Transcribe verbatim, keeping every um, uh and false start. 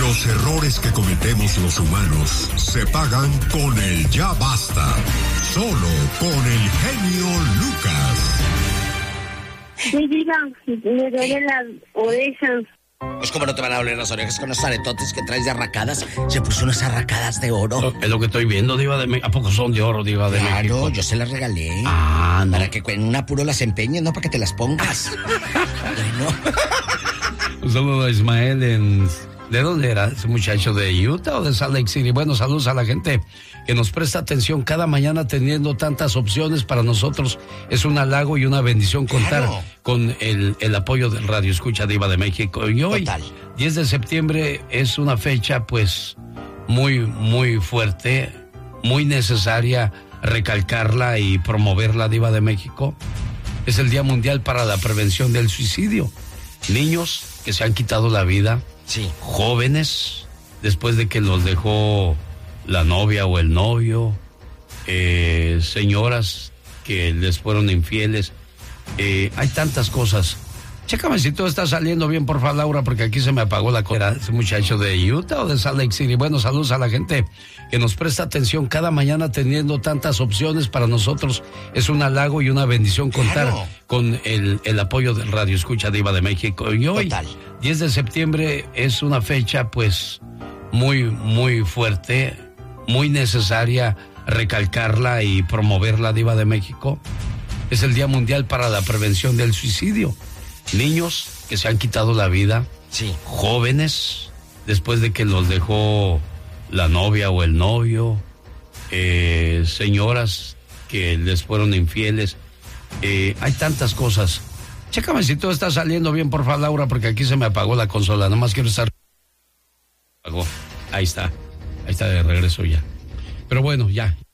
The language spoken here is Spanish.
Los errores que cometemos los humanos se pagan con el ya basta. Solo con el genio Lucas. Sí, diga, me duelen las orejas. Pues como no te van a doler las orejas con los aretotes que traes de arracadas. Se puso unas arracadas de oro. Es lo que estoy viendo, Diva de México. ¿A poco son de oro, Diva de claro, México? Claro, yo se las regalé. Ah, no. Para que en un apuro las empeñes, no para que te las pongas. Bueno. Un saludo a Ismael en... ¿De dónde era ese muchacho? ¿De Utah o de Salt Lake City? Bueno, saludos a la gente que nos presta atención cada mañana teniendo tantas opciones. Para nosotros es un halago y una bendición contar claro. con el, el apoyo del Radio Escucha Diva de México. Y hoy, Total. diez de septiembre, es una fecha pues muy, muy fuerte, muy necesaria recalcarla y promoverla, Diva de México. Es el Día Mundial para la Prevención del Suicidio. Niños que se han quitado la vida. Sí. Jóvenes, después de que los dejó la novia o el novio, eh, señoras que les fueron infieles, eh, hay tantas cosas. Chécame si todo está saliendo bien, por favor, Laura, porque aquí se me apagó la cosa. ¿Ese muchacho de Utah o de Salt Lake City? Bueno, saludos a la gente que nos presta atención cada mañana teniendo tantas opciones. Para nosotros es un halago y una bendición contar claro. con el, el apoyo del Radio Escucha Diva de México. Y hoy, Total. diez de septiembre, es una fecha pues muy, muy fuerte, muy necesaria recalcarla y promoverla, Diva de México. Es el Día Mundial para la Prevención del Suicidio. Niños que se han quitado la vida. Sí. Jóvenes, después de que los dejó la novia o el novio. Eh, señoras que les fueron infieles. Eh, hay tantas cosas. Chécame si todo está saliendo bien, por favor, Laura, porque aquí se me apagó la consola. Nomás quiero estar... Ahí está. Ahí está de regreso ya. Pero bueno, ya.